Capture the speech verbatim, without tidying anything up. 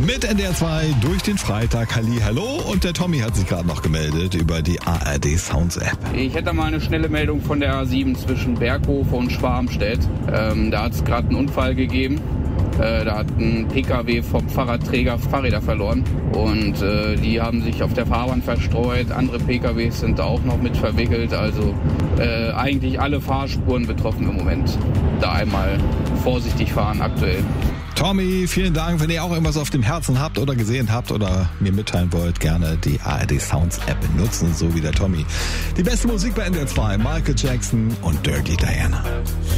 Mit N D R zwei durch den Freitag. Halli, hallo. Und der Tommy hat sich gerade noch gemeldet über die A R D Sounds App. Ich hätte mal eine schnelle Meldung von der A sieben zwischen Berghof und Schwarmstedt. Ähm, da hat es gerade einen Unfall gegeben. Äh, da hat ein P K W vom Fahrradträger Fahrräder verloren. Und äh, die haben sich auf der Fahrbahn verstreut. Andere P K Ws sind da auch noch mit verwickelt. Also äh, eigentlich alle Fahrspuren betroffen im Moment. Da einmal vorsichtig fahren aktuell. Tommy, vielen Dank. Wenn ihr auch irgendwas auf dem Herzen habt oder gesehen habt oder mir mitteilen wollt, gerne die A R D Sounds App benutzen, so wie der Tommy. Die beste Musik bei N D R zwei, Michael Jackson und Dirty Diana.